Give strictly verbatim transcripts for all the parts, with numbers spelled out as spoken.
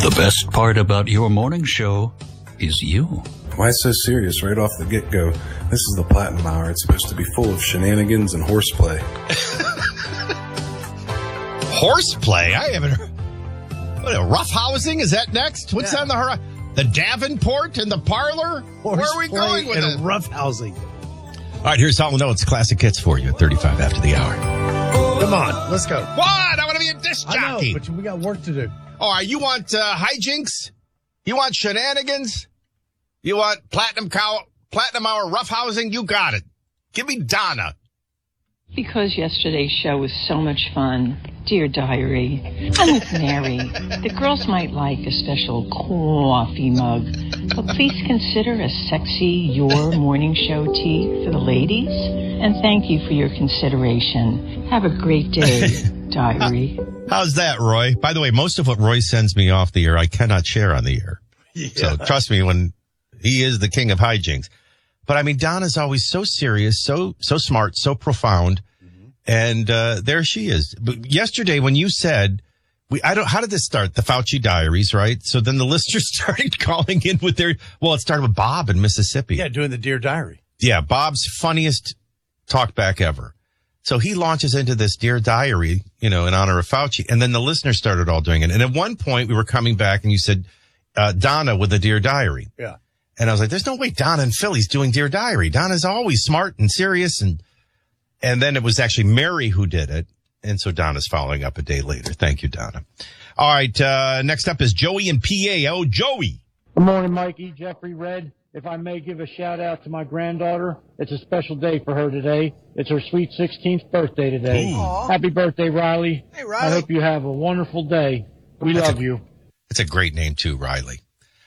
The best part about your morning show is you. Why so serious right off the get-go? This is the Platinum Hour. It's supposed to be full of shenanigans and horseplay. Horseplay? I haven't heard. What, a roughhousing? Is that next? What's yeah. on the horizon? The Davenport and the parlor? Horse Where are we going with and it? Roughhousing. All right, here's Hall and Oates classic hits for you at thirty-five after the hour. Come on, let's go. What? I want to be a disc jockey. I know, but we got work to do. All right, you want uh, hijinks? You want shenanigans? You want platinum cow, platinum hour roughhousing? You got it. Give me Donna. Because yesterday's show was so much fun, dear diary, I'm with Mary. The girls might like a special coffee mug, but please consider a sexy Your Morning Show tea for the ladies. And thank you for your consideration. Have a great day, diary. How's that, Roy? By the way, most of what Roy sends me off the air, I cannot share on the air. Yeah. So trust me, when he is the king of hijinks. But I mean, Donna's always so serious, so so smart, so profound, mm-hmm. and uh there she is. But yesterday, when you said, "We," I don't. How did this start? The Fauci Diaries, right? So then the listeners started calling in with their. Well, it started with Bob in Mississippi. Yeah, doing the Dear Diary. Yeah, Bob's funniest talkback ever. So he launches into this Dear Diary, you know, in honor of Fauci, and then the listeners started all doing it. And at one point, we were coming back, and you said, uh Donna with the Dear Diary. Yeah. And I was like, there's no way Donna and Philly's doing Dear Diary. Donna's always smart and serious. And, and then it was actually Mary who did it. And so Donna's following up a day later. Thank you, Donna. All right. Uh, next up is Joey in P A. Oh, Joey. Good morning, Mikey. Jeffrey Red. If I may give a shout out to my granddaughter, it's a special day for her today. It's her sweet sixteenth birthday today. Aww. Happy birthday, Riley. Hey, Riley. I hope you have a wonderful day. We That's love a, you. It's a great name too, Riley.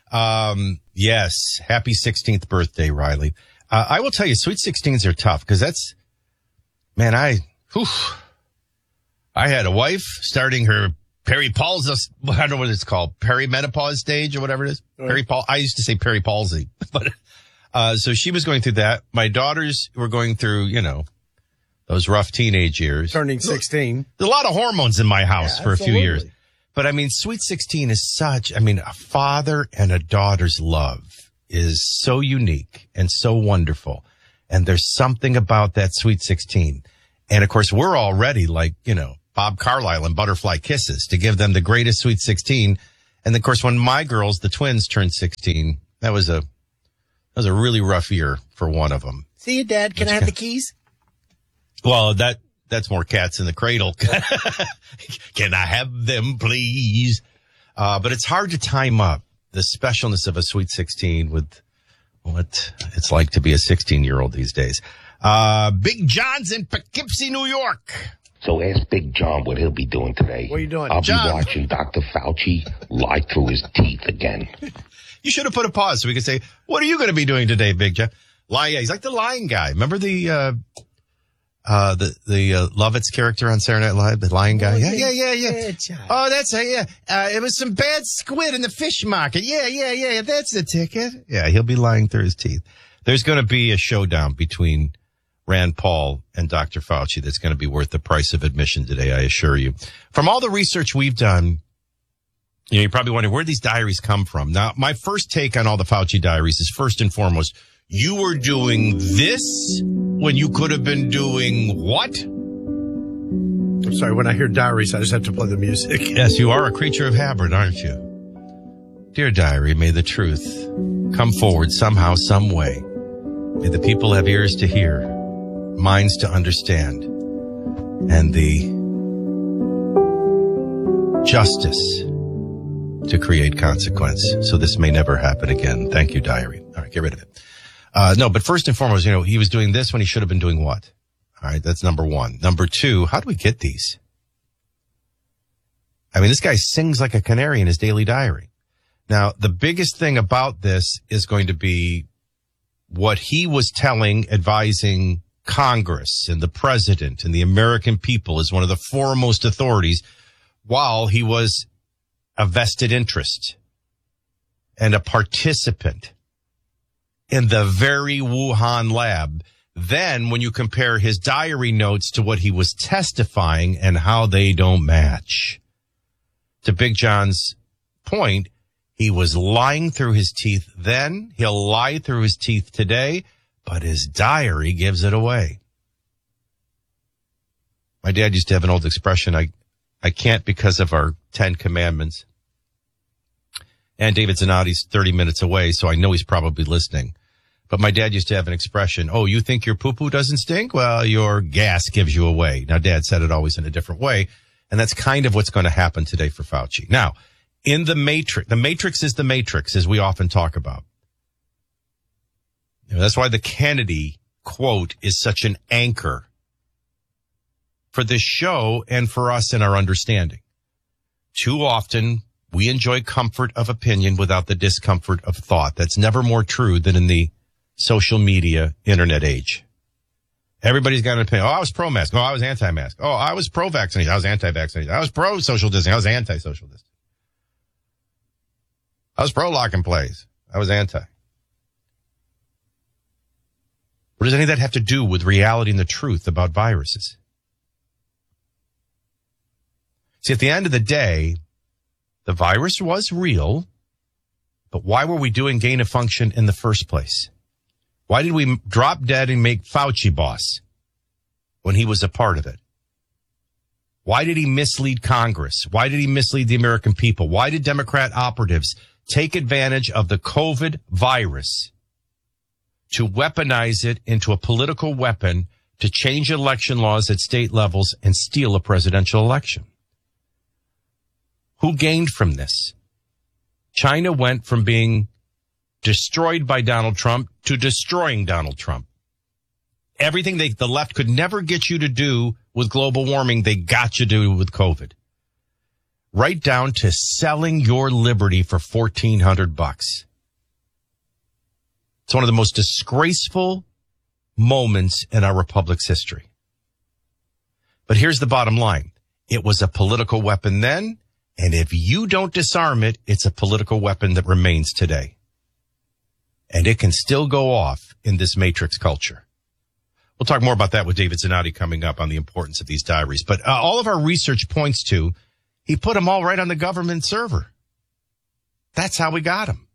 Um, yes. Happy sixteenth birthday, Riley. Uh, I will tell you, sweet sixteens are tough because that's, man, I, whew, I had a wife starting her peripalsy, I don't know what it's called, perimenopause stage or whatever it is. Right. Peripal, I used to say peripalsy, but, uh, so she was going through that. My daughters were going through, you know, those rough teenage years. Turning sixteen. There's a lot of hormones in my house yeah, for absolutely. a few years. But I mean, sweet sixteen is such, I mean, a father and a daughter's love is so unique and so wonderful. And there's something about that sweet sixteen. And of course, we're already like, you know, Bob Carlyle and Butterfly Kisses to give them the greatest sweet sixteen. And of course, when my girls, the twins, turned sixteen, that was a, that was a really rough year for one of them. See you, Dad. Can Which I have can, the keys? Well, that, That's more cats in the cradle. Can I have them, please? Uh, but it's hard to time up the specialness of a sweet sixteen with what it's like to be a sixteen-year-old these days. Uh, Big John's in Poughkeepsie, New York. So ask Big John what he'll be doing today. What are you doing, I'll John? be watching Doctor Fauci lie through his teeth again. You should have put a pause so we could say, what are you going to be doing today, Big John? Lying, he's like the lying guy. Remember the, uh, Uh, the, the, uh, Lovitz character on Saturday Night Live, the lion guy. Yeah, yeah, yeah, yeah. Oh, that's a, yeah. Uh, it was some bad squid in the fish market. Yeah, yeah, yeah. That's the ticket. Yeah, he'll be lying through his teeth. There's going to be a showdown between Rand Paul and Doctor Fauci that's going to be worth the price of admission today, I assure you. From all the research we've done, you know, you're probably wondering where these diaries come from. Now, my first take on all the Fauci diaries is first and foremost, you were doing this when you could have been doing what? I'm sorry, when I hear diaries, I just have to play the music. Yes, you are a creature of habit, aren't you? Dear diary, may the truth come forward somehow, some way. May the people have ears to hear, minds to understand, and the justice to create consequence. So this may never happen again. Thank you, diary. All right, get rid of it. Uh, no, but first and foremost, you know, he was doing this when he should have been doing what? All right, that's number one. Number two, how do we get these? I mean, this guy sings like a canary in his daily diary. Now, the biggest thing about this is going to be what he was telling, advising Congress and the president and the American people as one of the foremost authorities while he was a vested interest and a participant in the very Wuhan lab. Then when you compare his diary notes to what he was testifying and how they don't match to Big John's point, he was lying through his teeth then. He'll lie through his teeth today, but his diary gives it away. My dad used to have an old expression, I, I can't because of our Ten Commandments. And David Zanotti's thirty minutes away, so I know he's probably listening. But my dad used to have an expression, oh, you think your poo-poo doesn't stink? Well, your gas gives you away. Now, Dad said it always in a different way, and that's kind of what's going to happen today for Fauci. Now, in the matrix, the matrix is the matrix, as we often talk about. You know, that's why the Kennedy quote is such an anchor for this show and for us in our understanding. Too often, we enjoy comfort of opinion without the discomfort of thought. That's never more true than in the social media internet age. Everybody's got an opinion. Oh, I was pro-mask. Oh, I was anti-mask. Oh, I was pro-vaccination. I was anti-vaccination. I was pro-social distancing. I was anti-social distancing. I was pro-lock and plays. I was anti. What does any of that have to do with reality and the truth about viruses? See, at the end of the day, the virus was real, but why were we doing gain of function in the first place? Why did we drop dead and make Fauci boss when he was a part of it? Why did he mislead Congress? Why did he mislead the American people? Why did Democrat operatives take advantage of the COVID virus to weaponize it into a political weapon to change election laws at state levels and steal a presidential election? Who gained from this? China went from being destroyed by Donald Trump to destroying Donald Trump. Everything they, the left could never get you to do with global warming, they got you to do with COVID. Right down to selling your liberty for fourteen hundred bucks. It's one of the most disgraceful moments in our republic's history. But here's the bottom line. It was a political weapon then, and if you don't disarm it, it's a political weapon that remains today. And it can still go off in this matrix culture. We'll talk more about that with David Zanotti coming up on the importance of these diaries. But uh, all of our research points to, he put them all right on the government server. That's how we got them.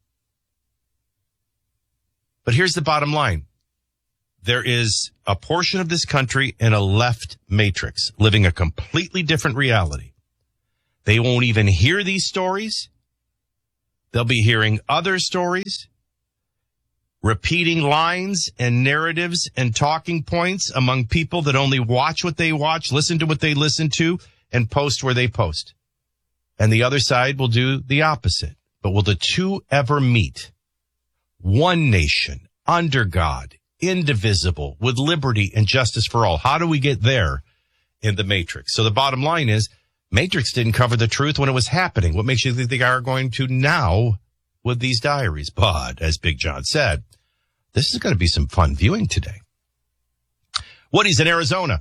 But here's the bottom line. There is a portion of this country in a left matrix living a completely different reality. They won't even hear these stories. They'll be hearing other stories, repeating lines and narratives and talking points among people that only watch what they watch, listen to what they listen to, and post where they post. And the other side will do the opposite. But will the two ever meet? One nation, under God, indivisible, with liberty and justice for all. How do we get there in the matrix? So the bottom line is, Matrix didn't cover the truth when it was happening. What makes you think they are going to now with these diaries? But, as Big John said, this is going to be some fun viewing today. Woody's in Arizona.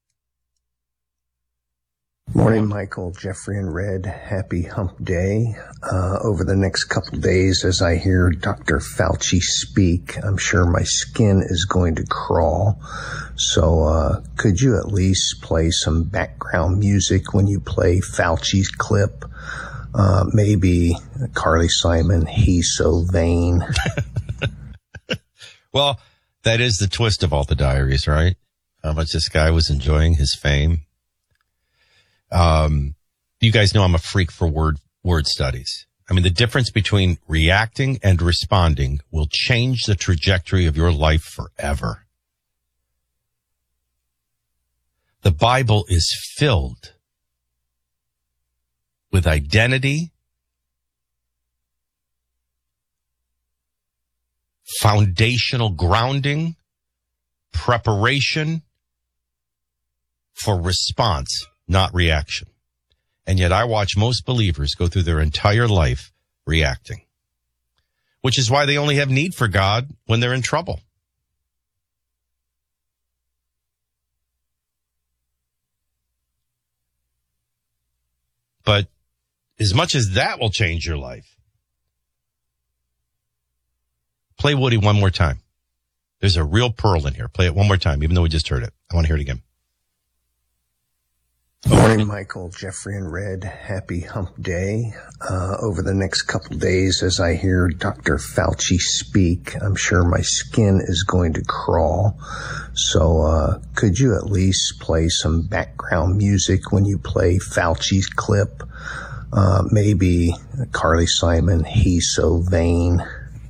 Morning, Michael, Jeffrey, and Red. Happy hump day. Uh, over the next couple days, as I hear Doctor Fauci speak, I'm sure my skin is going to crawl. So, uh, could you at least play some background music when you play Fauci's clip? Uh, maybe Carly Simon, He's So Vain. Well, that is the twist of all the diaries, right? How much this guy was enjoying his fame. Um, you guys know I'm a freak for word, word studies. I mean, the difference between reacting and responding will change the trajectory of your life forever. The Bible is filled with identity, foundational grounding, preparation for response, not reaction. And yet I watch most believers go through their entire life reacting, which is why they only have need for God when they're in trouble. But as much as that will change your life, play Woody one more time. There's a real pearl in here. Play it one more time, even though we just heard it. I want to hear it again. Morning, Michael, Jeffrey, and Red. Happy hump day. uh, over the next couple days as I hear Doctor Fauci speak. I'm sure my skin is going to crawl. So uh, could you at least play some background music when you play Fauci's clip? Uh, maybe Carly Simon, He's So Vain.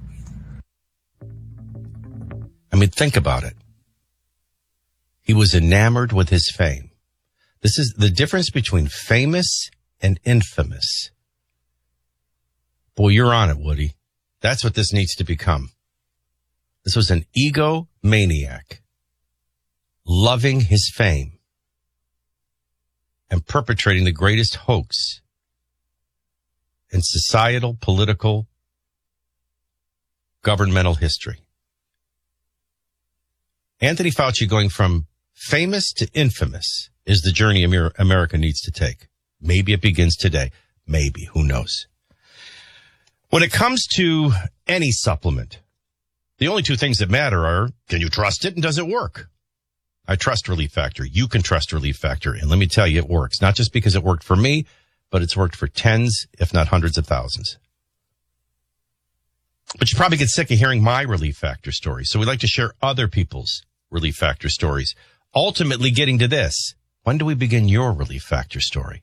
I mean, think about it. He was enamored with his fame. This is the difference between famous and infamous. Boy, you're on it, Woody. That's what this needs to become. This was an egomaniac, loving his fame and perpetrating the greatest hoax in societal, political, governmental history. Anthony Fauci going from famous to infamous is the journey Amer- America needs to take. Maybe it begins today. Maybe. Who knows? When it comes to any supplement, the only two things that matter are, can you trust it and does it work? I trust Relief Factor. You can trust Relief Factor. And let me tell you, it works. Not just because it worked for me, but it's worked for tens, if not hundreds of thousands. But you probably get sick of hearing my Relief Factor story. So we like to share other people's Relief Factor stories. Ultimately getting to this, when do we begin your Relief Factor story?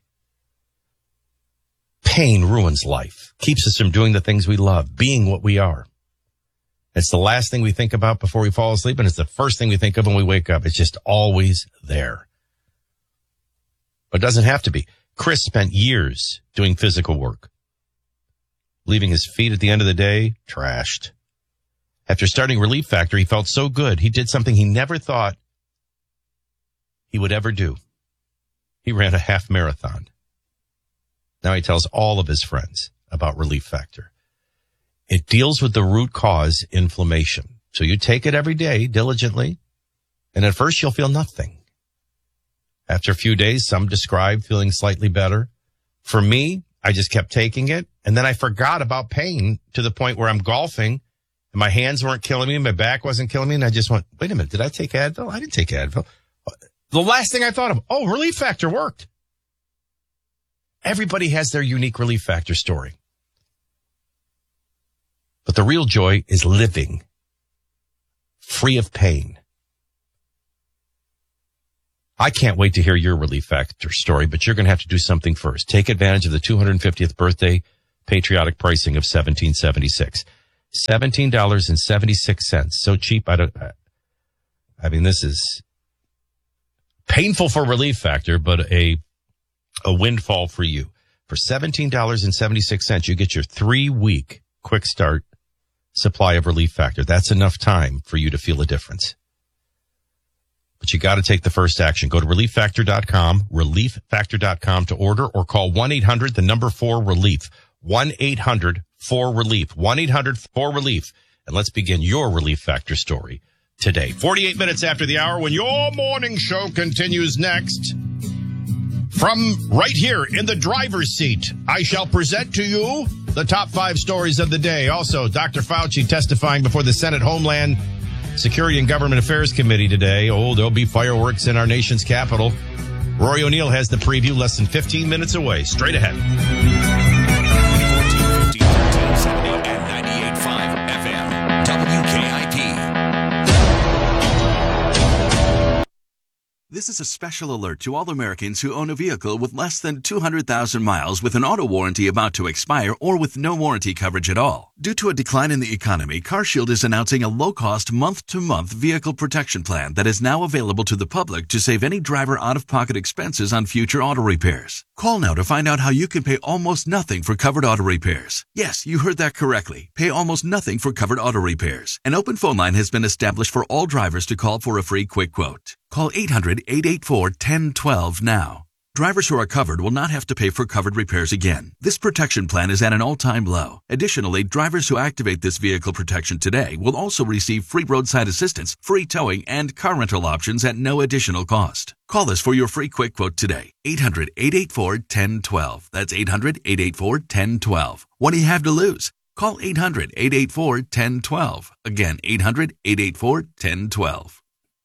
Pain ruins life, keeps us from doing the things we love, being what we are. It's the last thing we think about before we fall asleep, and it's the first thing we think of when we wake up. It's just always there. But it doesn't have to be. Chris spent years doing physical work, leaving his feet at the end of the day trashed. After starting Relief Factor, he felt so good. He did something he never thought he would ever do. He ran a half marathon. Now he tells all of his friends about Relief Factor. It deals with the root cause, inflammation. So you take it every day diligently, and at first you'll feel nothing. After a few days, some describe feeling slightly better. For me, I just kept taking it, and then I forgot about pain to the point where I'm golfing, and my hands weren't killing me, my back wasn't killing me, and I just went, wait a minute, did I take Advil? I didn't take Advil. The last thing I thought of, oh, Relief Factor worked. Everybody has their unique Relief Factor story. But the real joy is living free of pain. I can't wait to hear your Relief Factor story, but you're going to have to do something first. Take advantage of the two hundred fiftieth birthday patriotic pricing of seventeen seventy-six. seventeen dollars and seventy-six cents. So cheap. I don't, I mean, this is painful for Relief Factor, but a, a windfall for you. For seventeen dollars and seventy-six cents, you get your three week quick start supply of Relief Factor. That's enough time for you to feel a difference. But you got to take the first action. Go to relief factor dot com, relief factor dot com to order, or call one eight hundred, the number four relief, one eight hundred four relief, one eight hundred four relief. And let's begin your Relief Factor story today. forty-eight minutes after the hour, when your morning show continues next. From right here in the driver's seat, I shall present to you the top five stories of the day. Also, Doctor Fauci testifying before the Senate Homeland Security and Government Affairs Committee today. Oh, there'll be fireworks in our nation's capital. Rory O'Neill has the preview less than fifteen minutes away. Straight ahead. And ninety-eight point five F M, W K I P. This is a special alert to all Americans who own a vehicle with less than two hundred thousand miles with an auto warranty about to expire or with no warranty coverage at all. Due to a decline in the economy, CarShield is announcing a low-cost month-to-month vehicle protection plan that is now available to the public to save any driver out-of-pocket expenses on future auto repairs. Call now to find out how you can pay almost nothing for covered auto repairs. Yes, you heard that correctly. Pay almost nothing for covered auto repairs. An open phone line has been established for all drivers to call for a free quick quote. Call eight hundred, eight eight four, one zero one two now. Drivers who are covered will not have to pay for covered repairs again. This protection plan is at an all-time low. Additionally, drivers who activate this vehicle protection today will also receive free roadside assistance, free towing, and car rental options at no additional cost. Call us for your free quick quote today. eight hundred, eight eight four, one zero one two. That's eight hundred, eight eight four, one zero one two. What do you have to lose? Call eight hundred, eight eight four, one zero one two. Again, eight hundred, eight eight four, one zero one two.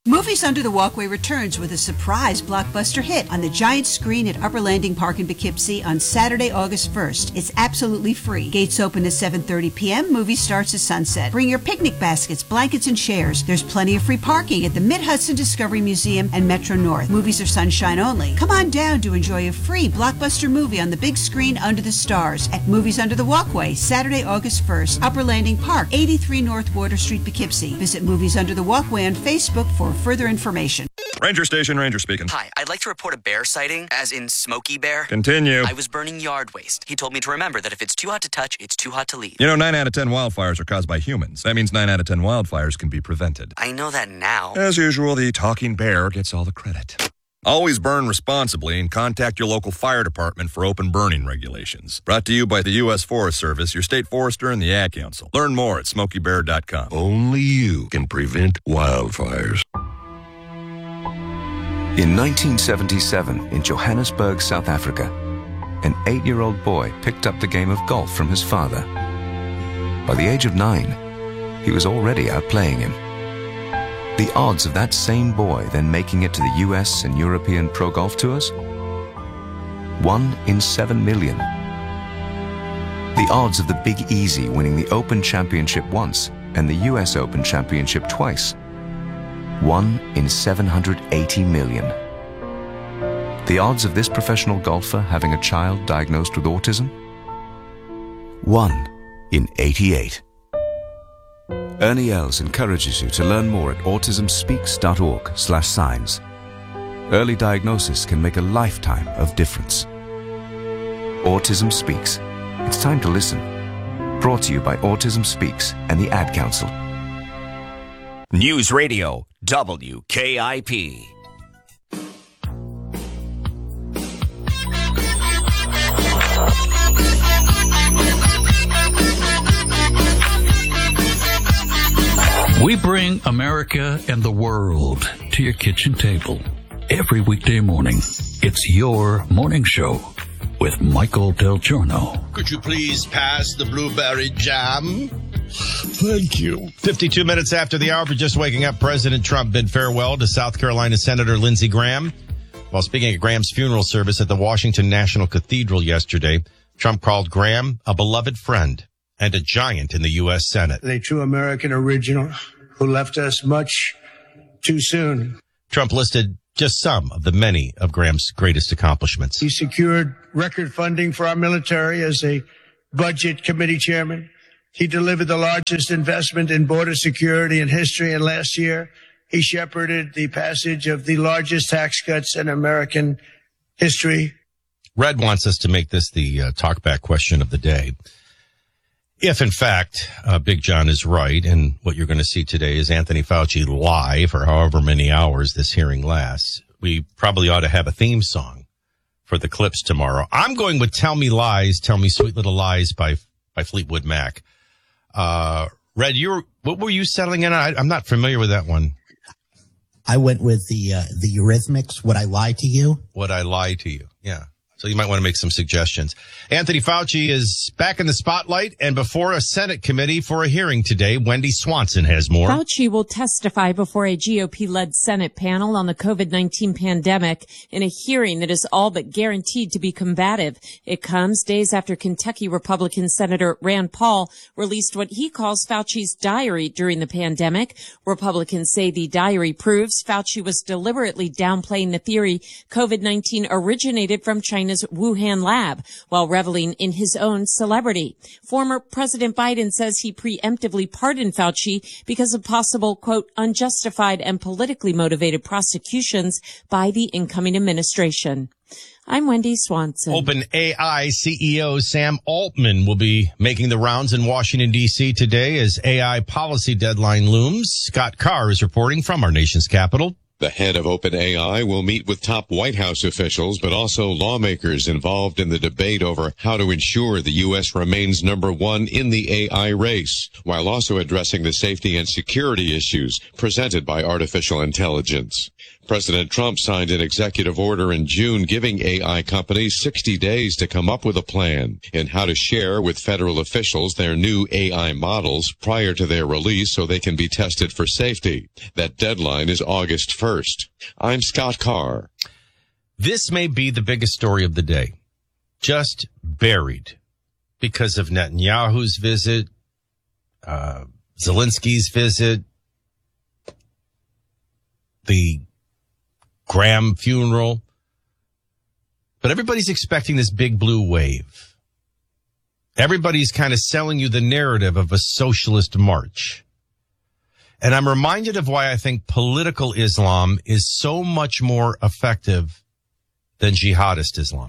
Movies Under the Walkway returns with a surprise blockbuster hit on the giant screen at Upper Landing Park in Poughkeepsie on Saturday, August first. It's absolutely free. Gates open at seven thirty p.m. Movie starts at sunset. Bring your picnic baskets, blankets, and chairs. There's plenty of free parking at the Mid-Hudson Discovery Museum and Metro North. Movies are sunshine only. Come on down to enjoy a free blockbuster movie on the big screen under the stars at Movies Under the Walkway, Saturday, August first. Upper Landing Park, eighty-three North Water Street, Poughkeepsie. Visit Movies Under the Walkway on Facebook for further information. Ranger Station, Ranger speaking. Hi, I'd like to report a bear sighting, as in Smokey Bear. Continue. I was burning yard waste. He told me to remember that if it's too hot to touch, it's too hot to leave. You know, nine out of ten wildfires are caused by humans. That means nine out of ten wildfires can be prevented. I know that now. As usual, the talking bear gets all the credit. Always burn responsibly and contact your local fire department for open burning regulations. Brought to you by the U S Forest Service, your state forester, and the Ad Council. Learn more at smokey bear dot com. Only you can prevent wildfires. In nineteen seventy-seven, in Johannesburg, South Africa, an eight-year-old boy picked up the game of golf from his father. By the age of nine, he was already outplaying him. The odds of that same boy then making it to the U S and European Pro Golf Tours? One in seven million. The odds of the Big Easy winning the Open Championship once and the U S Open Championship twice? One in seven hundred eighty million. The odds of this professional golfer having a child diagnosed with autism? One in eighty-eight. Ernie Els encourages you to learn more at autism speaks dot org slash signs. Early diagnosis can make a lifetime of difference. Autism Speaks. It's time to listen. Brought to you by Autism Speaks and the Ad Council. News Radio, W K I P. We bring America and the world to your kitchen table every weekday morning. It's your morning show with Michael Del Giorno. Could you please pass the blueberry jam? Thank you. fifty-two minutes after the hour for just waking up, President Trump bid farewell to South Carolina Senator Lindsey Graham. While speaking at Graham's funeral service at the Washington National Cathedral yesterday, Trump called Graham a beloved friend and a giant in the U S Senate. A true American original who left us much too soon. Trump listed just some of the many of Graham's greatest accomplishments. He secured record funding for our military as a budget committee chairman. He delivered the largest investment in border security in history, and last year he shepherded the passage of the largest tax cuts in American history. Red wants us to make this the uh, talkback question of the day. If, in fact, uh, Big John is right, and what you're going to see today is Anthony Fauci lie for however many hours this hearing lasts, we probably ought to have a theme song for the clips tomorrow. I'm going with Tell Me Lies, Tell Me Sweet Little Lies by by Fleetwood Mac. Uh, Red, you what were you settling in on? I, I'm not familiar with that one. I went with the uh, the Eurythmics, Would I Lie to You? Would I Lie to You? Yeah. So you might want to make some suggestions. Anthony Fauci is back in the spotlight and before a Senate committee for a hearing today. Wendy Swanson has more. Fauci will testify before a G O P-led Senate panel on the COVID nineteen pandemic in a hearing that is all but guaranteed to be combative. It comes days after Kentucky Republican Senator Rand Paul released what he calls Fauci's diary during the pandemic. Republicans say the diary proves Fauci was deliberately downplaying the theory COVID nineteen originated from China China's Wuhan lab while reveling in his own celebrity. Former President Biden says he preemptively pardoned Fauci because of possible, quote, unjustified and politically motivated prosecutions by the incoming administration. I'm Wendy Swanson. OpenAI C E O Sam Altman will be making the rounds in Washington, D C today as A I policy deadline looms. Scott Carr is reporting from our nation's capital. The head of OpenAI will meet with top White House officials, but also lawmakers involved in the debate over how to ensure the U S remains number one in the A I race, while also addressing the safety and security issues presented by artificial intelligence. President Trump signed an executive order in June giving A I companies sixty days to come up with a plan and how to share with federal officials their new A I models prior to their release so they can be tested for safety. That deadline is August first. I'm Scott Carr. This may be the biggest story of the day, just buried because of Netanyahu's visit, uh, Zelensky's visit, the Graham funeral. But everybody's expecting this big blue wave. Everybody's kind of selling you the narrative of a socialist march. And I'm reminded of why I think political Islam is so much more effective than jihadist Islam.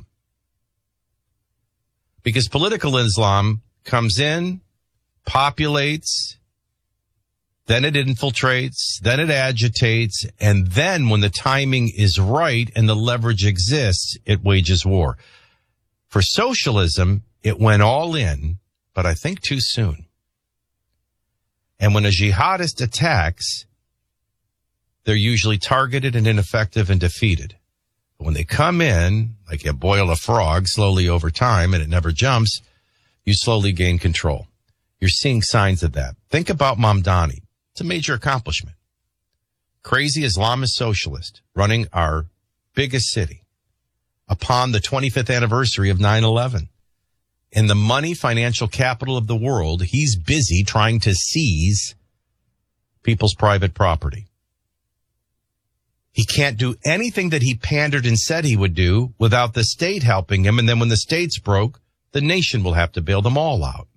Because political Islam comes in, populates, then it infiltrates, then it agitates, and then when the timing is right and the leverage exists, it wages war. For socialism, it went all in, but I think too soon. And when a jihadist attacks, they're usually targeted and ineffective and defeated. But when they come in, like you boil a frog slowly over time and it never jumps, you slowly gain control. You're seeing signs of that. Think about Mamdani. It's a major accomplishment. Crazy Islamist socialist running our biggest city upon the twenty-fifth anniversary of nine eleven. In the money financial capital of the world, he's busy trying to seize people's private property. He can't do anything that he pandered and said he would do without the state helping him. And then when the state's broke, the nation will have to bail them all out.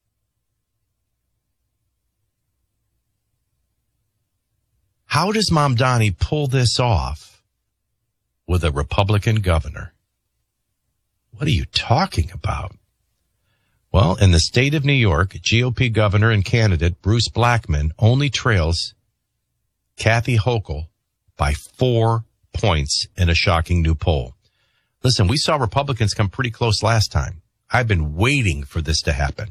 How does Mamdani pull this off with a Republican governor? What are you talking about? Well, in the state of New York, G O P governor and candidate Bruce Blackman only trails Kathy Hochul by four points in a shocking new poll. Listen, we saw Republicans come pretty close last time. I've been waiting for this to happen.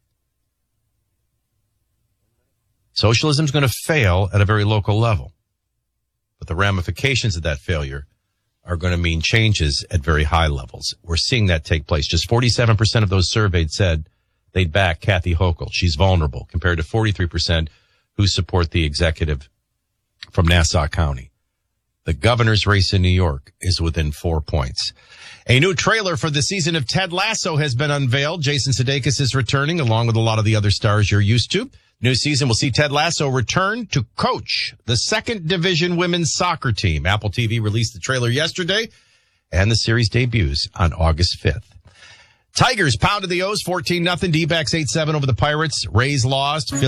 Socialism is going to fail at a very local level, but the ramifications of that failure are going to mean changes at very high levels. We're seeing that take place. Just forty-seven percent of those surveyed said they'd back Kathy Hochul. She's vulnerable compared to forty-three percent who support the executive from Nassau County. The governor's race in New York is within four points. A new trailer for the season of Ted Lasso has been unveiled. Jason Sudeikis is returning along with a lot of the other stars you're used to. New season will see Ted Lasso return to coach the second division women's soccer team. Apple T V released the trailer yesterday, and the series debuts on August fifth. Tigers pounded the O's fourteen nothing. D-backs eight seven over the Pirates. Rays lost.